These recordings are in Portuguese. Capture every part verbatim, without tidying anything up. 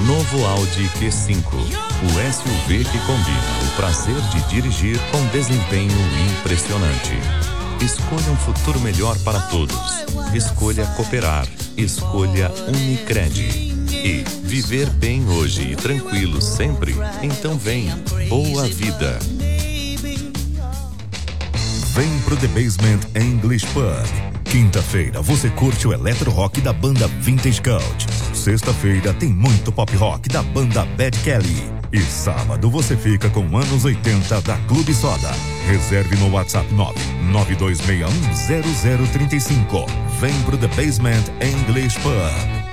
Novo Audi Q cinco, o S U V que combina o prazer de dirigir com desempenho impressionante. Escolha um futuro melhor para todos. Escolha cooperar. Escolha Unicred. E viver bem hoje e tranquilo sempre? Então vem. Boa vida. Vem pro The Basement English Pub. Quinta-feira você curte o eletro rock da banda Vintage Cult. Sexta-feira tem muito pop rock da banda Bad Kelly. E sábado você fica com anos oitenta da Clube Soda. Reserve no WhatsApp nove nove dois seis um zero zero três cinco. Vem pro The Basement English Pub.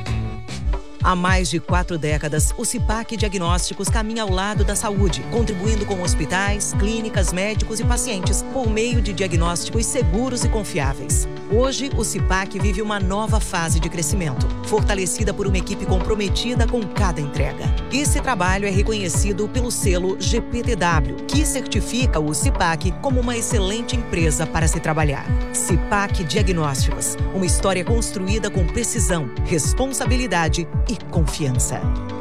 Há mais de quatro décadas, o CIPAC Diagnósticos caminha ao lado da saúde, contribuindo com hospitais, clínicas, médicos e pacientes por meio de diagnósticos seguros e confiáveis. Hoje, o CIPAC vive uma nova fase de crescimento, fortalecida por uma equipe comprometida com cada entrega. Esse trabalho é reconhecido pelo selo G P T W, que certifica o CIPAC como uma excelente empresa para se trabalhar. CIPAC Diagnósticos, uma história construída com precisão, responsabilidade e confiança.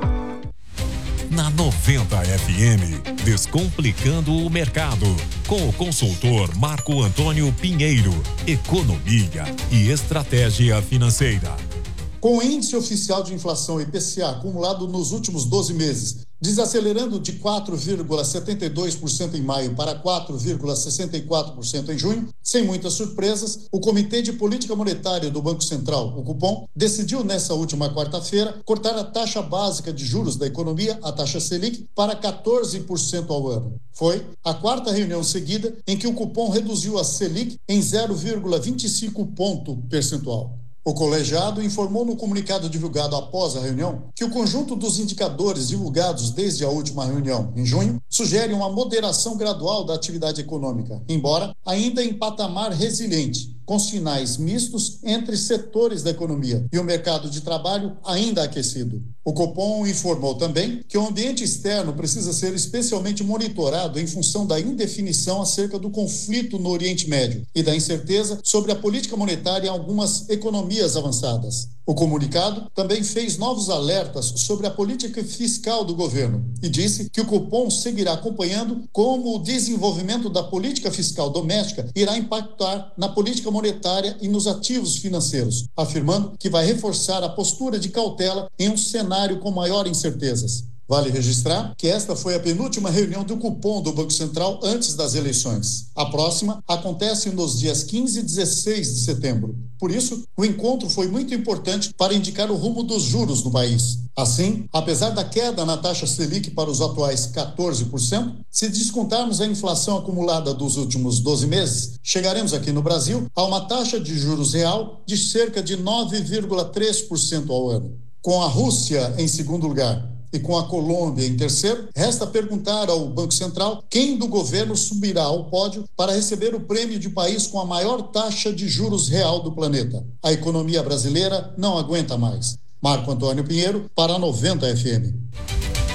Na noventa F M, Descomplicando o Mercado, com o consultor Marco Antônio Pinheiro, Economia e Estratégia Financeira. Com o índice oficial de inflação I P C A acumulado nos últimos doze meses, desacelerando de quatro vírgula setenta e dois por cento em maio para quatro vírgula sessenta e quatro por cento em junho, sem muitas surpresas, o Comitê de Política Monetária do Banco Central, o Copom, decidiu nessa última quarta-feira cortar a taxa básica de juros da economia, a taxa Selic, para quatorze por cento ao ano. Foi a quarta reunião seguida em que o Copom reduziu a Selic em zero vírgula vinte e cinco ponto percentual. O colegiado informou no comunicado divulgado após a reunião que o conjunto dos indicadores divulgados desde a última reunião, em junho, sugere uma moderação gradual da atividade econômica, embora ainda em patamar resiliente, com sinais mistos entre setores da economia e o mercado de trabalho ainda aquecido. O Copom informou também que o ambiente externo precisa ser especialmente monitorado em função da indefinição acerca do conflito no Oriente Médio e da incerteza sobre a política monetária em algumas economias avançadas. O comunicado também fez novos alertas sobre a política fiscal do governo e disse que o Copom seguirá acompanhando como o desenvolvimento da política fiscal doméstica irá impactar na política monetária e nos ativos financeiros, afirmando que vai reforçar a postura de cautela em um cenário com maior incertezas. Vale registrar que esta foi a penúltima reunião do Copom do Banco Central antes das eleições. A próxima acontece nos dias quinze e dezesseis de setembro. Por isso, o encontro foi muito importante para indicar o rumo dos juros no país. Assim, apesar da queda na taxa Selic para os atuais quatorze por cento, se descontarmos a inflação acumulada dos últimos doze meses, chegaremos aqui no Brasil a uma taxa de juros real de cerca de nove vírgula três por cento ao ano. Com a Rússia em segundo lugar e com a Colômbia em terceiro, resta perguntar ao Banco Central quem do governo subirá ao pódio para receber o prêmio de país com a maior taxa de juros real do planeta. A economia brasileira não aguenta mais. Marco Antônio Pinheiro, para a noventa F M.